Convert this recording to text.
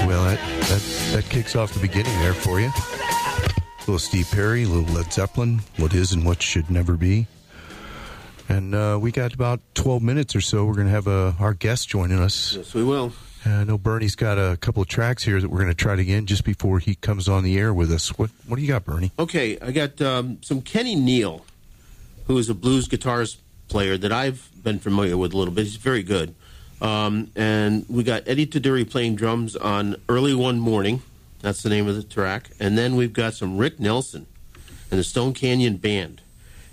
Well, that kicks off the beginning there for you. A little Steve Perry, a little Led Zeppelin, What Is and What Should Never Be. And we got about 12 minutes or so. We're going to have our guest joining us. Yes, we will. I know Bernie's got a couple of tracks here that we're going to try to get in just before he comes on the air with us. What do you got, Bernie? Okay, I got some Kenny Neal, who is a blues guitarist player that I've been familiar with a little bit. He's very good. And we got Eddie Taduri playing drums on Early One Morning. That's the name of the track. And then we've got some Rick Nelson and the Stone Canyon Band.